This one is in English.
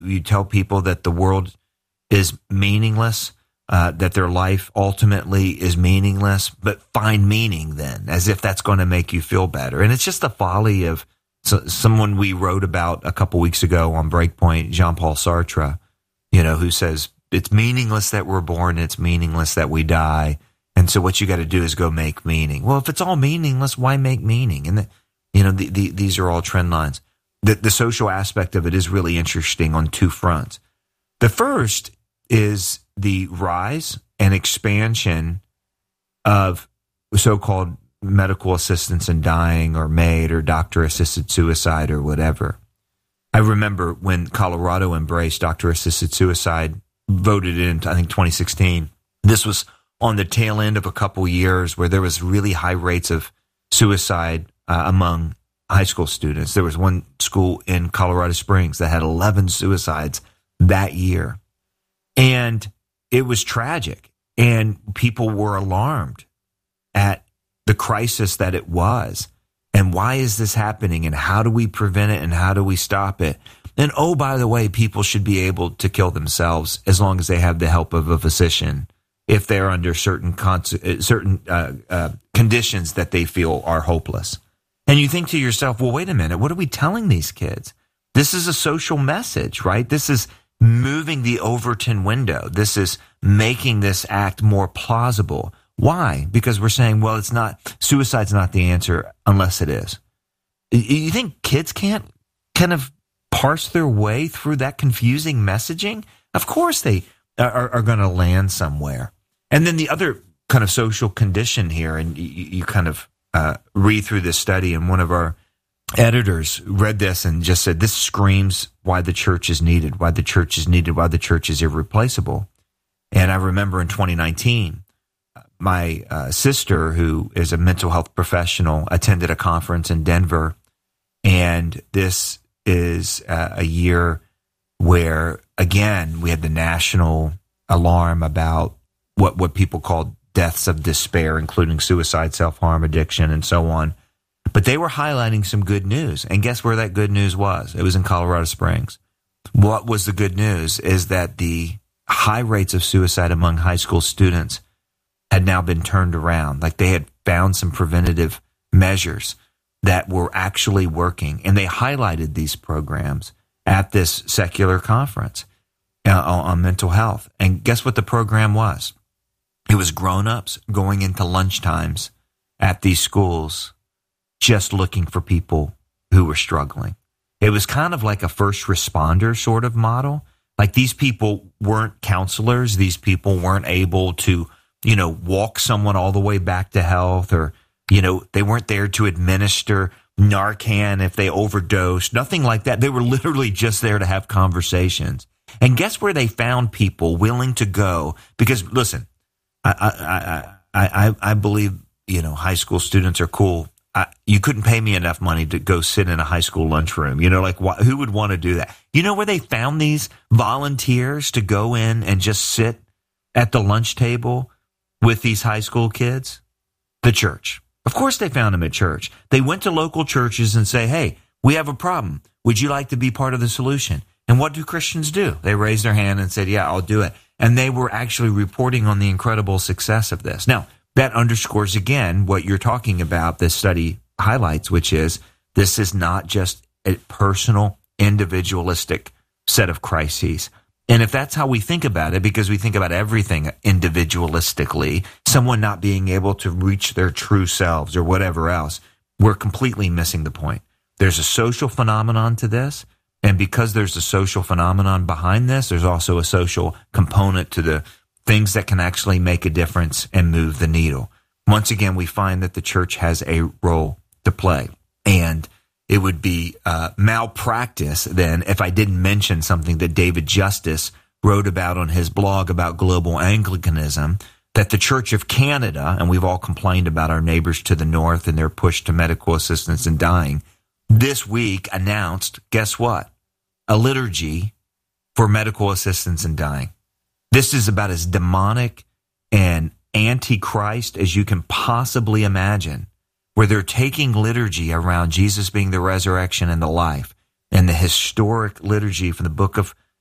you tell people that the world is meaningless, that their life ultimately is meaningless, but find meaning then, as if that's going to make you feel better. And it's just the folly of someone we wrote about a couple weeks ago on Breakpoint, Jean-Paul Sartre, who says it's meaningless that we're born, it's meaningless that we die. And so what you got to do is go make meaning. Well, if it's all meaningless, why make meaning? And these are all trend lines. The social aspect of it is really interesting on two fronts. The first is the rise and expansion of so-called medical assistance in dying, or MAID, or doctor-assisted suicide, or whatever. I remember when Colorado embraced doctor-assisted suicide, voted in, I think, 2016. This was on the tail end of a couple years where there was really high rates of suicide among high school students. There was one school in Colorado Springs that had 11 suicides that year. And it was tragic. And people were alarmed at the crisis that it was. And why is this happening? And how do we prevent it? And how do we stop it? And oh, by the way, people should be able to kill themselves as long as they have the help of a physician, if they're under certain conditions that they feel are hopeless. And you think to yourself, well, wait a minute, what are we telling these kids? This is a social message, right? This is moving the Overton window. This is making this act more plausible. Why? Because we're saying, well, suicide's not the answer unless it is. You think kids can't kind of parse their way through that confusing messaging? Of course they are going to land somewhere. And then the other kind of social condition here, and you kind of read through this study, and one of our editors read this and just said, this screams why the church is needed, why the church is needed, why the church is irreplaceable. And I remember in 2019, my sister, who is a mental health professional, attended a conference in Denver. And this is a year where, again, we had the national alarm about what people called deaths of despair, including suicide, self-harm, addiction, and so on. But they were highlighting some good news. And guess where that good news was? It was in Colorado Springs. What was the good news is that the high rates of suicide among high school students had now been turned around. Like they had found some preventative measures that were actually working. And they highlighted these programs at this secular conference on mental health. And guess what the program was? It was grown-ups going into lunchtimes at these schools just looking for people who were struggling. It was kind of like a first responder sort of model. Like these people weren't counselors. These people weren't able to, walk someone all the way back to health, or, they weren't there to administer Narcan if they overdosed, nothing like that. They were literally just there to have conversations. And guess where they found people willing to go? Because listen, I believe, high school students are cool. You couldn't pay me enough money to go sit in a high school lunchroom. Who would want to do that? You know where they found these volunteers to go in and just sit at the lunch table with these high school kids? The church. Of course they found them at church. They went to local churches and say, hey, we have a problem. Would you like to be part of the solution? And what do Christians do? They raised their hand and said, yeah, I'll do it. And they were actually reporting on the incredible success of this. Now, that underscores again what you're talking about, this study highlights, which is this is not just a personal, individualistic set of crises. And if that's how we think about it, because we think about everything individualistically, someone not being able to reach their true selves or whatever else, we're completely missing the point. There's a social phenomenon to this. And because there's a social phenomenon behind this, there's also a social component to the things that can actually make a difference and move the needle. Once again, we find that the church has a role to play. And it would be malpractice then if I didn't mention something that David Justice wrote about on his blog about global Anglicanism, that the Church of Canada, and we've all complained about our neighbors to the north and their push to medical assistance in dying, this week announced, guess what? A liturgy for medical assistance in dying. This is about as demonic and antichrist as you can possibly imagine, where they're taking liturgy around Jesus being the resurrection and the life, and the historic liturgy from the book of